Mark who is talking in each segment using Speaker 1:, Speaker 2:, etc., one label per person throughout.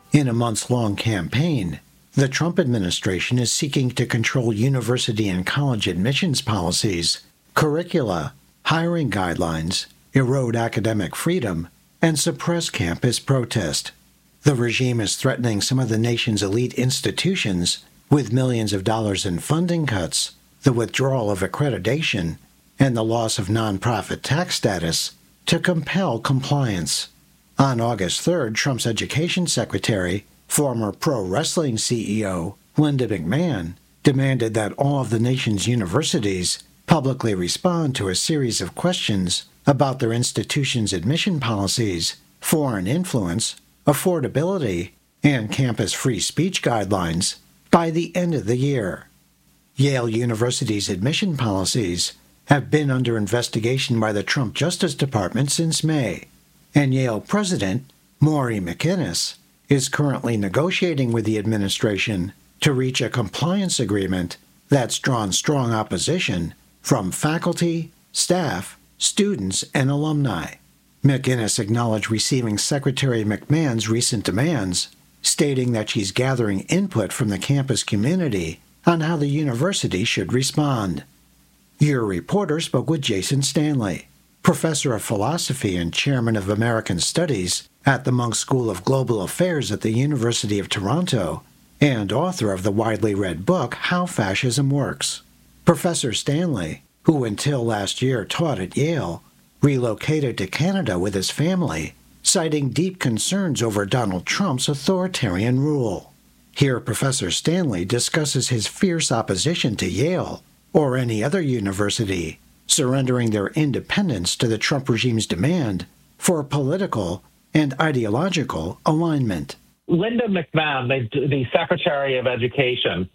Speaker 1: In a months-long campaign, the Trump administration is seeking to control university and college admissions policies, curricula, hiring guidelines, erode academic freedom, and suppress campus protest. The regime is threatening some of the nation's elite institutions with millions of dollars in funding cuts, the withdrawal of accreditation, and the loss of nonprofit tax status to compel compliance. On August 3rd, Trump's education secretary, former pro wrestling CEO Linda McMahon, demanded that all of the nation's universities publicly respond to a series of questions about their institution's admission policies, foreign influence, affordability, and campus free speech guidelines by the end of the year. Yale University's admission policies have been under investigation by the Trump Justice Department since May, and Yale President Maury McInnes is currently negotiating with the administration to reach a compliance agreement that's drawn strong opposition from faculty, staff, students, and alumni. McInnes acknowledged receiving Secretary McMahon's recent demands, stating that she's gathering input from the campus community on how the university should respond. Your reporter spoke with Jason Stanley, professor of philosophy and chairman of American Studies at the Munk School of Global Affairs at the University of Toronto, and author of the widely read book How Fascism Works. Professor Stanley, who until last year taught at Yale, relocated to Canada with his family, citing deep concerns over Donald Trump's authoritarian rule. Here, Professor Stanley discusses his fierce opposition to Yale, or any other university, surrendering their independence to the Trump regime's demand for political and ideological alignment.
Speaker 2: Linda McMahon, the Secretary of Education,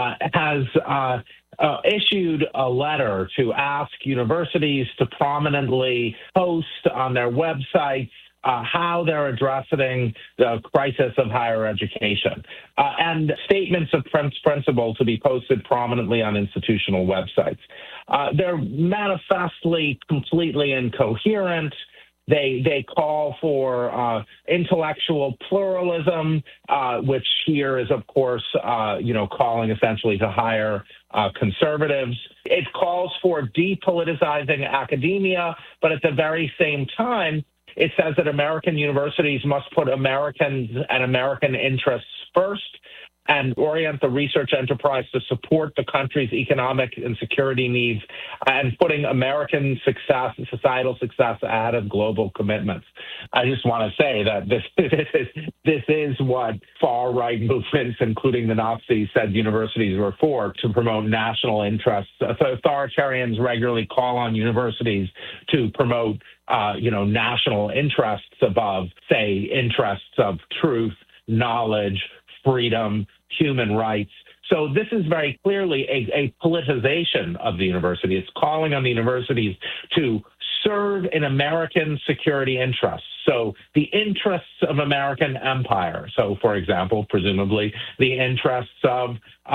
Speaker 2: has issued a letter to ask universities to prominently post on their websites how they're addressing the crisis of higher education, and statements of principle to be posted prominently on institutional websites. They're manifestly completely incoherent. They call for intellectual pluralism, which here is, of course, calling essentially to hire conservatives. It calls for depoliticizing academia, but at the very same time, it says that American universities must put Americans and American interests first and orient the research enterprise to support the country's economic and security needs, and putting American success, societal success, ahead of global commitments. I just want to say that this is what far-right movements, including the Nazis, said universities were for, to promote national interests. Authoritarians regularly call on universities to promote national interests above, say, interests of truth, knowledge, freedom, human rights. So this is very clearly a politicization of the university. It's calling on the universities to serve in American security interests. So the interests of American empire. So, for example, presumably the interests of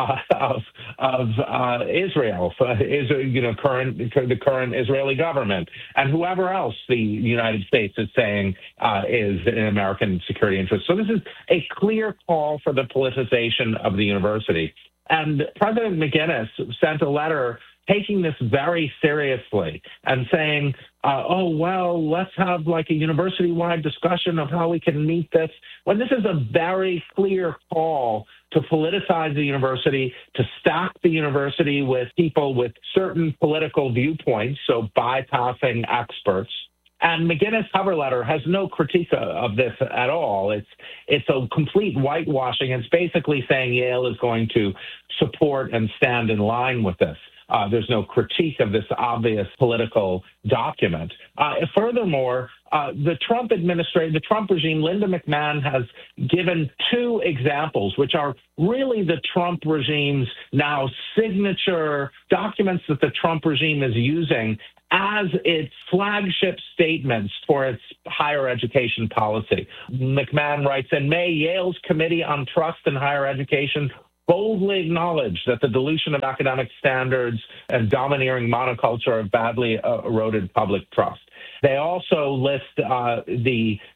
Speaker 2: Israel, the current Israeli government, and whoever else the United States is saying is in American security interest. So this is a clear call for the politicization of the university. And President McInnes sent a letter taking this very seriously and saying, let's have like a university-wide discussion of how we can meet this, when this is a very clear call to politicize the university, to stack the university with people with certain political viewpoints, so bypassing experts. And McInnes' cover letter has no critique of this at all. It's a complete whitewashing. It's basically saying Yale is going to support and stand in line with this. There's no critique of this obvious political document. Furthermore, the Trump administration, the Trump regime, Linda McMahon has given two examples, which are really the Trump regime's now signature documents that the Trump regime is using as its flagship statements for its higher education policy. McMahon writes, in May, Yale's Committee on Trust in Higher Education boldly acknowledged that the dilution of academic standards and domineering monoculture have badly eroded public trust. They also list the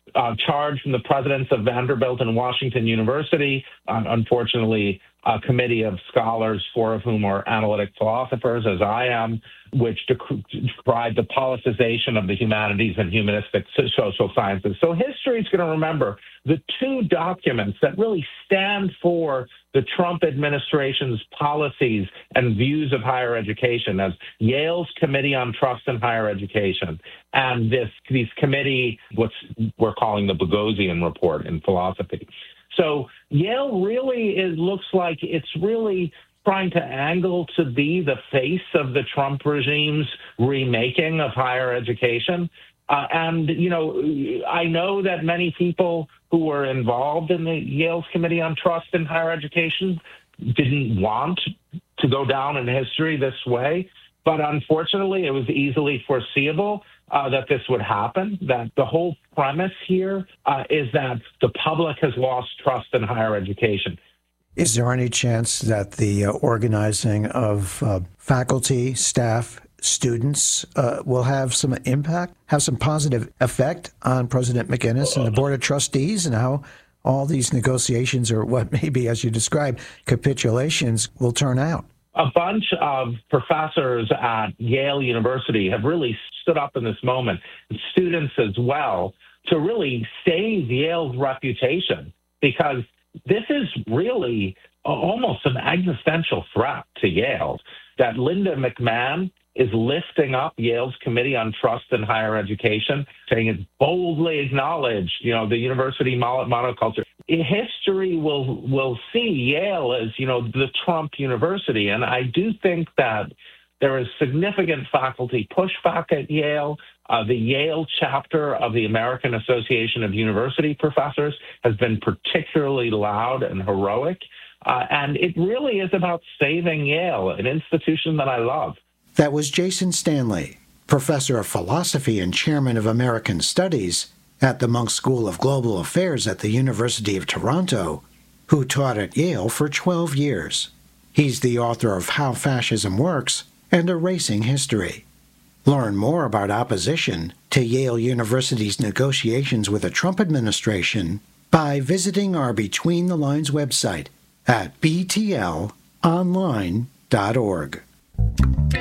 Speaker 2: charge from the presidents of Vanderbilt and Washington University, unfortunately, a committee of scholars, 4 of whom are analytic philosophers, as I am, which decried the politicization of the humanities and humanistic social sciences. So history is going to remember the 2 documents that really stand for the Trump administration's policies and views of higher education as Yale's Committee on Trust in Higher Education and this committee, what we're calling the Boghossian Report in philosophy. So Yale really looks like it's really trying to angle to be the face of the Trump regime's remaking of higher education. And, you know, I know that many people who were involved in the Yale's Committee on Trust in Higher Education didn't want to go down in history this way. But unfortunately, it was easily foreseeable that this would happen, that the whole premise here is that the public has lost trust in higher education.
Speaker 1: Is there any chance that the organizing of faculty, staff, students will have some impact, have some positive effect on President McInnes and the Board of Trustees and how all these negotiations or what maybe, as you described, capitulations will turn out?
Speaker 2: A bunch of professors at Yale University have really stood up in this moment, and students as well, to really save Yale's reputation, because this is really almost an existential threat to Yale, that Linda McMahon is lifting up Yale's Committee on Trust in Higher Education, saying it's boldly acknowledged, you know, the university monoculture. History will see Yale as, you know, the Trump University. And I do think that there is significant faculty pushback at Yale. The Yale chapter of the American Association of University Professors has been particularly loud and heroic. And it really is about saving Yale, an institution that I love.
Speaker 1: That was Jason Stanley, professor of philosophy and chairman of American Studies at the Munk School of Global Affairs at the University of Toronto, who taught at Yale for 12 years. He's the author of How Fascism Works and Erasing History. Learn more about opposition to Yale University's negotiations with the Trump administration by visiting our Between the Lines website at btlonline.org.